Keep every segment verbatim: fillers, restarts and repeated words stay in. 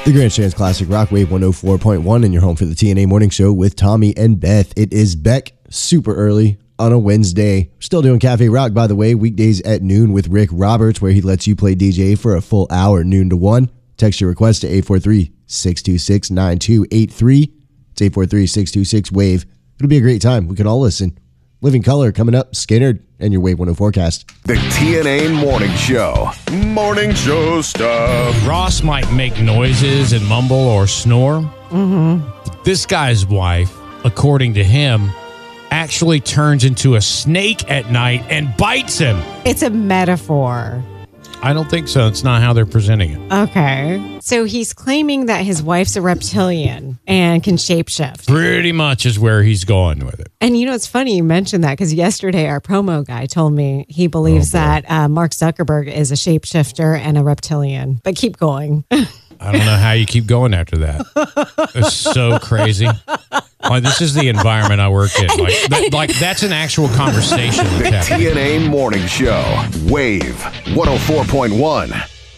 The Grand Stands Classic Rock Wave one oh four point one, and you're home for the T N A Morning Show with Tommy and Beth. It is Beck, super early on a Wednesday. Still doing Cafe Rock, by the way, weekdays at noon with Rick Roberts, where he lets you play D J for a full hour, noon to one. Text your request to eight four three, six two six, nine two eight three. It's eight four three, six two six, WAVE. It'll be a great time. We can all listen. Living Color coming up, Skinner, and your Wave one oh forecast. The T N A Morning Show. Morning Show stuff. Ross might make noises and mumble or snore. Mm-hmm. This guy's wife, according to him, actually turns into a snake at night and bites him. It's a metaphor. I don't think so. It's not how they're presenting it. Okay. So he's claiming that his wife's a reptilian and can shapeshift. Pretty much is where he's going with it. And you know, it's funny you mentioned that because yesterday our promo guy told me he believes Oh, boy. that uh, Mark Zuckerberg is a shapeshifter and a reptilian. But keep going. I don't know how you keep going after that. It's so crazy. Like, this is the environment I work in. Like, that, like that's an actual conversation The that's happening. T N A Morning Show. Wave one oh four point one.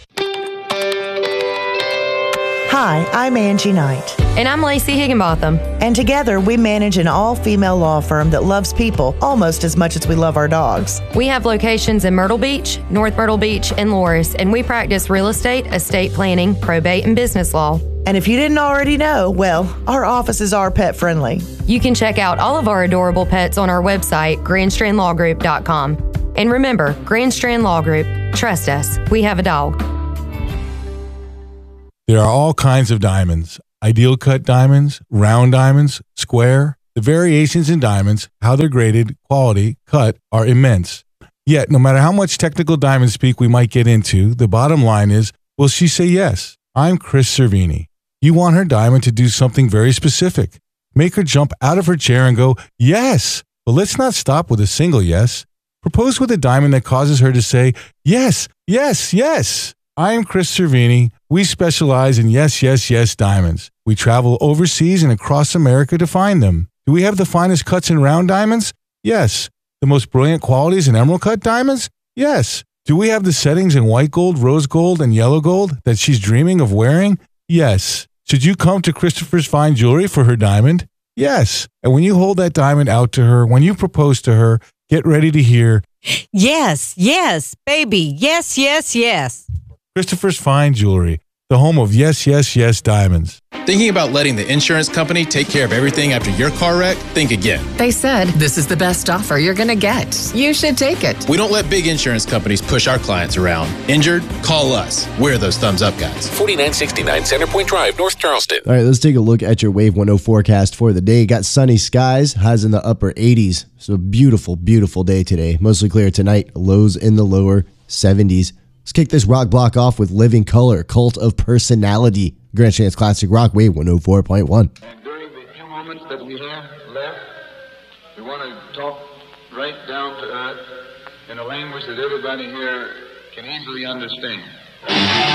Hi, I'm Angie Knight. And I'm Lacey Higginbotham. And together we manage an all-female law firm that loves people almost as much as we love our dogs. We have locations in Myrtle Beach, North Myrtle Beach, and Loris, and we practice real estate, estate planning, probate, and business law. And if you didn't already know, well, our offices are pet friendly. You can check out all of our adorable pets on our website, grand strand law group dot com. And remember, Grand Strand Law Group, trust us, we have a dog. There are all kinds of diamonds. Ideal cut diamonds, round diamonds, square. The variations in diamonds, how they're graded, quality, cut, are immense. Yet, no matter how much technical diamond speak we might get into, the bottom line is, will she say yes? I'm Chris Cervini. You want her diamond to do something very specific. Make her jump out of her chair and go, yes. But let's not stop with a single yes. Propose with a diamond that causes her to say, yes, yes, yes. I am Chris Cervini. We specialize in yes, yes, yes diamonds. We travel overseas and across America to find them. Do we have the finest cuts in round diamonds? Yes. The most brilliant qualities in emerald cut diamonds? Yes. Do we have the settings in white gold, rose gold, and yellow gold that she's dreaming of wearing? Yes. Should you come to Christopher's Fine Jewelry for her diamond? Yes. And when you hold that diamond out to her, when you propose to her, get ready to hear, yes, yes, baby, yes, yes, yes. Christopher's Fine Jewelry, the home of yes, yes, yes diamonds. Thinking about letting the insurance company take care of everything after your car wreck? Think again. They said, this is the best offer you're going to get. You should take it. We don't let big insurance companies push our clients around. Injured? Call us. We're those thumbs up guys. forty-nine sixty-nine Centerpoint Drive, North Charleston. All right, let's take a look at your Wave one oh forecast for the day. Got sunny skies, highs in the upper eighties. So beautiful, beautiful day today. Mostly clear tonight, lows in the lower seventies. Let's kick this rock block off with Living Color, Cult of Personality. Grand Stands Classic Rock Wave one oh four point one. And during the few moments that we have left, we want to talk right down to earth in a language that everybody here can easily understand.